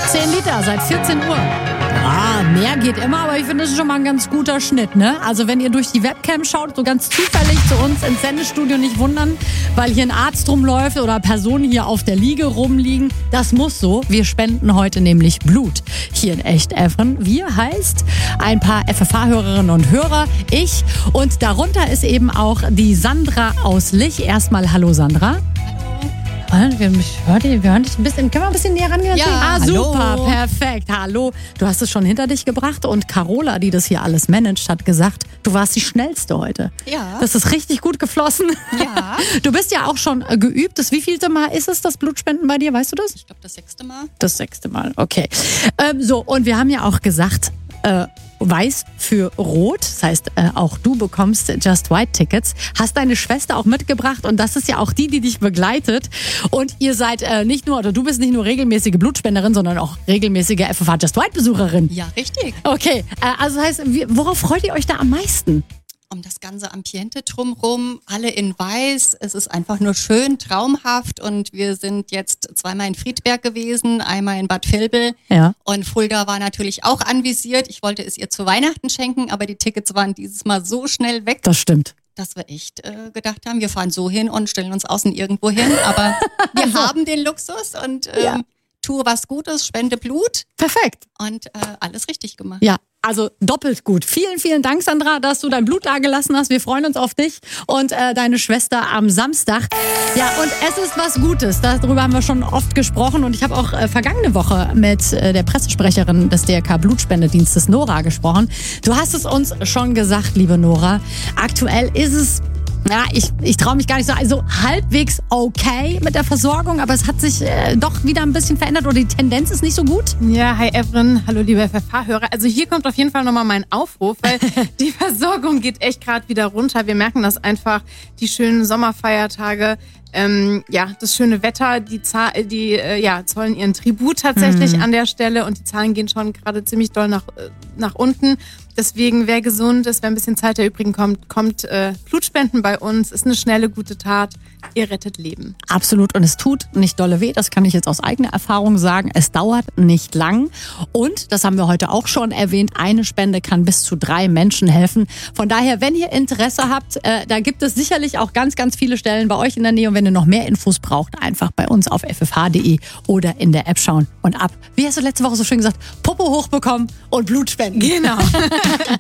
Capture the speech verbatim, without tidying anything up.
zehn Liter seit vierzehn Uhr. Ah, mehr geht immer, aber ich finde, das ist schon mal ein ganz guter Schnitt, ne? Also wenn ihr durch die Webcam schaut, so ganz zufällig zu uns ins Sendestudio nicht wundern, weil hier ein Arzt rumläuft oder Personen hier auf der Liege rumliegen. Das muss so. Wir spenden heute nämlich Blut hier in Echt-Evren. Wir heißt ein paar F F H-Hörerinnen und Hörer, ich und darunter ist eben auch die Sandra aus Lich. Erstmal hallo Sandra. Wir hören, wir hören dich ein bisschen. Können wir ein bisschen näher rangehen? Ja, ah, hallo. Super, perfekt. Hallo. Du hast es schon hinter dich gebracht und Carola, die das hier alles managt, hat gesagt, du warst die Schnellste heute. Ja. Das ist richtig gut geflossen. Ja. Du bist ja auch schon äh, geübt. Das wievielte Mal ist es, das Blutspenden bei dir? Weißt du das? Ich glaube, das sechste Mal. Das sechste Mal, okay. Ähm, so, und wir haben ja auch gesagt, äh, weiß für rot. Das heißt, äh, auch du bekommst Just White Tickets. Hast deine Schwester auch mitgebracht und das ist ja auch die, die dich begleitet. Und ihr seid äh, nicht nur, oder du bist nicht nur regelmäßige Blutspenderin, sondern auch regelmäßige F F H Just White Besucherin. Ja, richtig. Okay, äh, also das heißt, wie, worauf freut ihr euch da am meisten? Um das ganze Ambiente drumherum, alle in weiß. Es ist einfach nur schön, traumhaft und wir sind jetzt zweimal in Friedberg gewesen, einmal in Bad Vilbel. Ja. Und Fulda war natürlich auch anvisiert. Ich wollte es ihr zu Weihnachten schenken, aber die Tickets waren dieses Mal so schnell weg, Das stimmt. dass wir echt äh, gedacht haben, wir fahren so hin und stellen uns außen irgendwo hin. Aber wir haben den Luxus und ähm, Ja. tue was Gutes, spende Blut Perfekt. und äh, alles richtig gemacht. Ja, also doppelt gut. Vielen, vielen Dank, Sandra, dass du dein Blut da gelassen hast. Wir freuen uns auf dich und äh, deine Schwester am Samstag. Ja, und es ist was Gutes. Darüber haben wir schon oft gesprochen. Und ich habe auch äh, vergangene Woche mit äh, der Pressesprecherin des D R K Blutspendedienstes, Nora, gesprochen. Du hast es uns schon gesagt, liebe Nora. Aktuell ist es... Ja, ich, ich traue mich gar nicht so, also halbwegs okay mit der Versorgung, aber es hat sich äh, doch wieder ein bisschen verändert oder die Tendenz ist nicht so gut. Ja, hi Evren, hallo liebe F F H-Hörer. Also hier kommt auf jeden Fall nochmal mein Aufruf, weil die Versorgung geht echt gerade wieder runter. Wir merken das einfach, die schönen Sommerfeiertage, ähm, ja, das schöne Wetter, die, Zahl, die äh, ja, zollen ihren Tribut tatsächlich mhm. an der Stelle und die Zahlen gehen schon gerade ziemlich doll nach, äh, nach unten. Deswegen, wer gesund ist, wer ein bisschen Zeit der übrigen kommt, kommt äh, Blutspenden bei uns. Ist eine schnelle, gute Tat. Ihr rettet Leben. Absolut. Und es tut nicht dolle weh. Das kann ich jetzt aus eigener Erfahrung sagen. Es dauert nicht lang. Und, das haben wir heute auch schon erwähnt, eine Spende kann bis zu drei Menschen helfen. Von daher, wenn ihr Interesse habt, äh, da gibt es sicherlich auch ganz, ganz viele Stellen bei euch in der Nähe. Und wenn ihr noch mehr Infos braucht, einfach bei uns auf f f h punkt d e oder in der App schauen und ab. Wie hast du letzte Woche so schön gesagt? Popo hochbekommen und Blut spenden. Genau.